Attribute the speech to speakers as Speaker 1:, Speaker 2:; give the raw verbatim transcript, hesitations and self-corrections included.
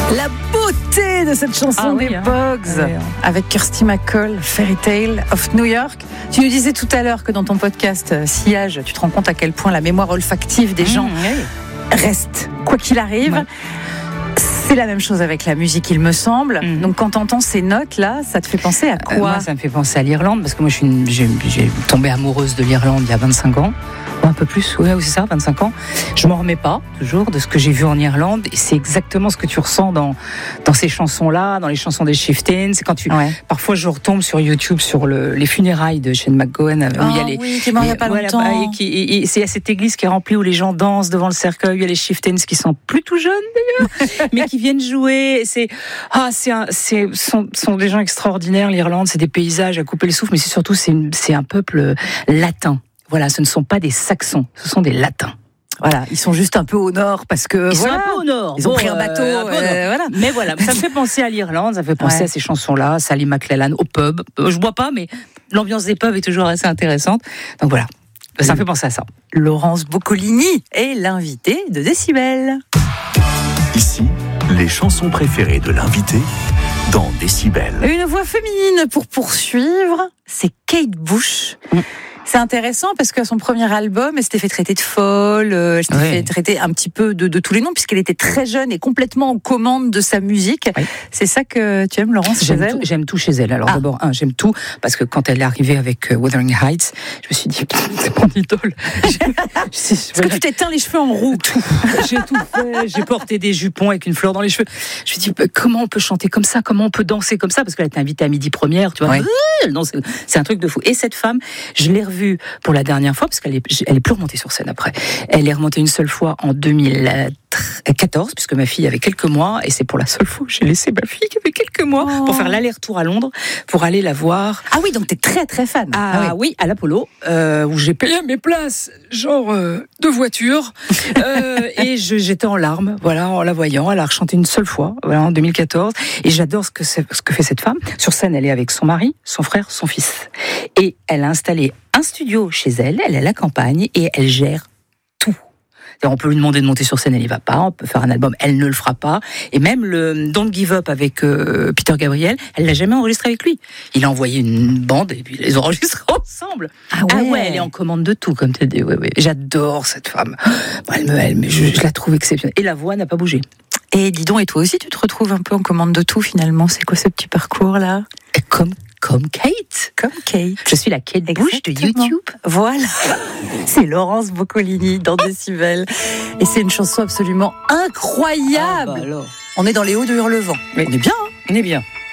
Speaker 1: La beauté de cette chanson
Speaker 2: ah, oui,
Speaker 1: des
Speaker 2: hein.
Speaker 1: Pogues,
Speaker 2: ah, oui, hein.
Speaker 1: avec Kirsty MacColl, Fairy Tale of New York. Tu nous disais tout à l'heure que dans ton podcast euh, Sillage, tu te rends compte à quel point la mémoire olfactive des mmh, gens oui. reste, quoi qu'il arrive. Ouais. C'est la même chose avec la musique, il me semble. Mmh. Donc, quand tu entends ces notes-là, ça te fait penser à quoi ?
Speaker 2: euh, Moi, ça me fait penser à l'Irlande, parce que moi, je suis une, j'ai, j'ai tombé amoureuse de l'Irlande il y a vingt-cinq ans. Un peu plus, ouais, c'est ça, vingt-cinq ans. Je m'en remets pas, toujours, de ce que j'ai vu en Irlande. Et c'est exactement ce que tu ressens dans, dans ces chansons-là, dans les chansons des Chieftains. C'est quand tu, ouais. Parfois, je retombe sur YouTube sur le, les funérailles de Shane MacGowan.
Speaker 1: Oh, où il y a les, oui, qui est mort il y a pas voilà, longtemps.
Speaker 2: Et, qui, et, et c'est à cette église qui est remplie où les gens dansent devant le cercueil. Il y a les Chieftains qui sont plus tout jeunes, d'ailleurs, mais qui viennent jouer. C'est, ah, c'est un, c'est, sont, sont des gens extraordinaires, l'Irlande. C'est des paysages à couper le souffle, mais c'est surtout, c'est, une, c'est un peuple latin. Voilà, ce ne sont pas des Saxons, ce sont des Latins.
Speaker 1: Voilà, ils sont juste un peu au nord parce que
Speaker 2: ils
Speaker 1: voilà,
Speaker 2: sont un peu au nord.
Speaker 1: Ils
Speaker 2: bon,
Speaker 1: ont pris un bateau.
Speaker 2: Euh,
Speaker 1: euh, voilà.
Speaker 2: Mais voilà, ça me fait penser à l'Irlande, ça me fait penser ouais. à ces chansons-là, Sally MacLellan au pub. Je bois pas, mais l'ambiance des pubs est toujours assez intéressante. Donc voilà, ça me fait penser à ça.
Speaker 1: Laurence Boccolini est l'invitée de Décibel.
Speaker 3: Ici, les chansons préférées de l'invité dans Décibel.
Speaker 1: Une voix féminine pour poursuivre, c'est Kate Bush. Mm. C'est intéressant parce qu'à son premier album, elle s'était fait traiter de folle, elle s'était oui. fait traiter un petit peu de, de tous les noms puisqu'elle était très jeune et complètement en commande de sa musique. Oui. C'est ça que tu aimes, Laurence, chez
Speaker 2: j'aime
Speaker 1: elle ?
Speaker 2: tout, J'aime tout chez elle. Alors ah. d'abord, un, j'aime tout parce que quand elle est arrivée avec uh, Wuthering Heights, je me suis dit, c'est mon idole.
Speaker 1: Est-ce que tu t'es teint les cheveux en roux ?
Speaker 2: Tout. J'ai tout fait. J'ai porté des jupons avec une fleur dans les cheveux. Je me suis dit, comment on peut chanter comme ça ? Comment on peut danser comme ça ? Parce qu'elle était invitée à Midi Première, tu vois. Oui. Non, c'est, c'est un truc de fou. Et cette femme, je l'ai revue pour la dernière fois, parce qu'elle est, elle est plus remontée sur scène après. Elle est remontée une seule fois en deux mille quatorze, puisque ma fille avait quelques mois, et c'est pour la seule fois que j'ai laissé ma fille qui avait quelques mois oh. pour faire l'aller-retour à Londres, pour aller la voir.
Speaker 1: Ah oui, donc t'es très très fan.
Speaker 2: Ah, ah oui. oui, à l'Apollo, euh, où j'ai payé mes places, genre euh, de voiture, euh, et je, j'étais en larmes, voilà, en la voyant. Elle a rechanté une seule fois, voilà, en deux mille quatorze, et j'adore ce que, c'est, ce que fait cette femme. Sur scène, elle est avec son mari, son frère, son fils, et elle a installé un studio chez elle, elle est à la campagne, et elle gère tout. On peut lui demander de monter sur scène, elle n'y va pas. On peut faire un album, elle ne le fera pas. Et même le Don't Give Up avec euh, Peter Gabriel, elle l'a jamais enregistré avec lui. Il a envoyé une bande et puis ils les ont enregistrés ensemble.
Speaker 1: Ah ouais,
Speaker 2: ah ouais elle est en commande de tout, comme tu dis. Ouais, ouais. J'adore cette femme. Elle me, elle me, je, je la trouve exceptionnelle. Et la voix n'a pas bougé.
Speaker 1: Et dis donc, et toi aussi, tu te retrouves un peu en commande de tout finalement. C'est quoi ce petit parcours là ?
Speaker 2: Comme Comme Kate.
Speaker 1: Comme Kate.
Speaker 2: Je suis la Kate Bush de YouTube.
Speaker 1: Voilà. C'est Laurence Boccolini dans Décibel. Et c'est une chanson absolument incroyable.
Speaker 2: Ah bah alors.
Speaker 1: On est dans les hauts de Hurlevent.
Speaker 2: Mais
Speaker 1: on est bien, hein ?
Speaker 2: On est bien.